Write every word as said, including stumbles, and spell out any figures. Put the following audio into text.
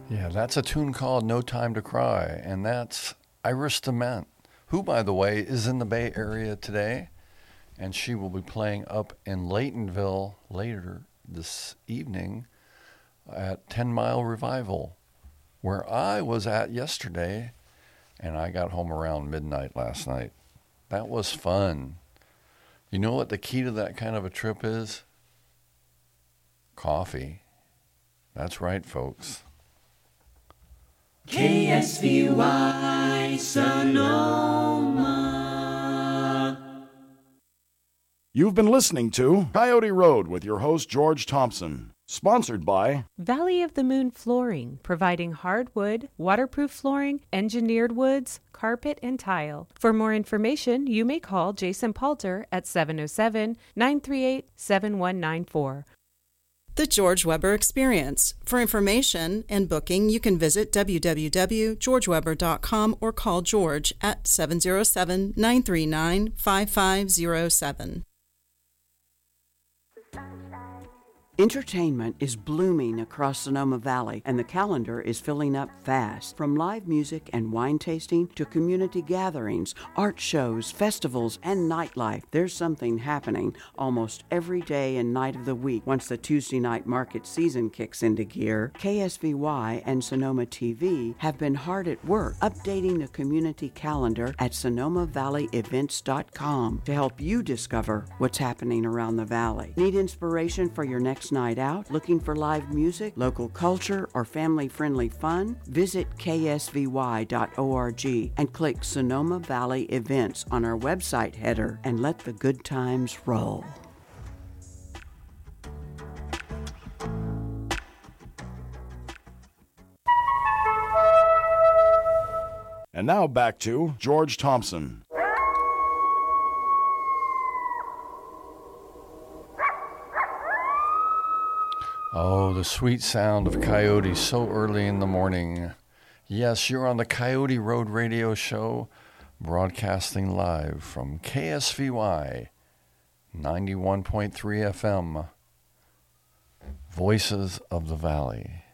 Yeah, that's a tune called No Time to Cry, and that's Iris DeMent, who, by the way, is in the Bay Area today, and she will be playing up in Laytonville later this evening at ten Mile Revival, where I was at yesterday, and I got home around midnight last night. That was fun. You know what the key to that kind of a trip is? Coffee. That's right, folks. K S V Y Sonoma. You've been listening to Coyote Road with your host, George Thompson. Sponsored by Valley of the Moon Flooring, providing hardwood, waterproof flooring, engineered woods, carpet, and tile. For more information, you may call Jason Palter at seven oh seven, nine three eight, seven one nine four. The George Weber Experience. For information and booking, you can visit w w w dot george weber dot com or call George at seven oh seven, nine three nine, five five oh seven. Entertainment is blooming across Sonoma Valley, and the calendar is filling up fast. From live music and wine tasting to community gatherings, art shows, festivals, and nightlife, there's something happening almost every day and night of the week. Once the Tuesday night market season kicks into gear, K S V Y and Sonoma T V have been hard at work updating the community calendar at sonoma valley events dot com to help you discover what's happening around the valley. Need inspiration for your next night out? Looking for live music, local culture, or family-friendly fun? Visit k s v y dot org and click Sonoma Valley Events on our website header and let the good times roll. And now back to George Thompson. Oh, the sweet sound of coyotes so early in the morning. Yes, you're on the Coyote Road Radio Show, broadcasting live from K S V Y ninety-one point three F M, Voices of the Valley.